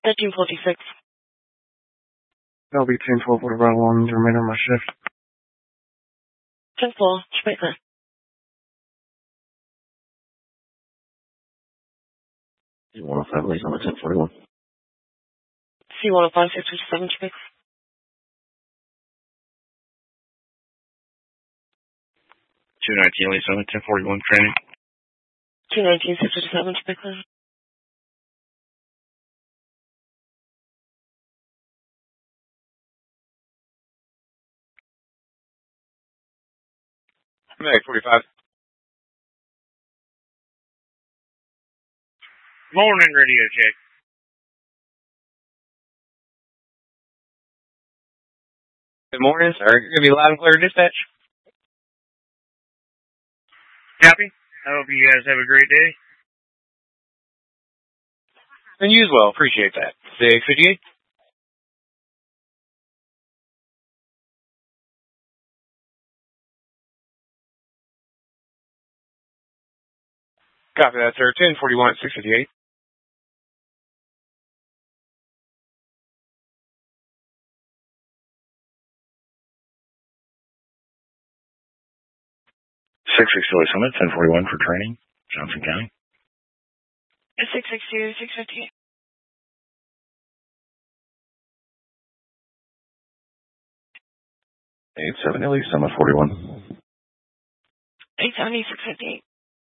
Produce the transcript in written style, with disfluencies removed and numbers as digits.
1346. That'll be 10-12. What about along the remainder of my shift? 10-4, später. C105, Lee's on the 1041. C105, 657, später. 219, Lee's on the 1041, training. 219, 657, später. Meg 45. Morning, radio check. Good morning, sir. You're going to be loud and clear, dispatch. Copy. I hope you guys have a great day. And you as well. Appreciate that. 658. Copy that, sir. 1041 at 658. Summit, 1041 for training, Johnson County. 662, 658. 87, Ellie, Summit 41. 870, 658.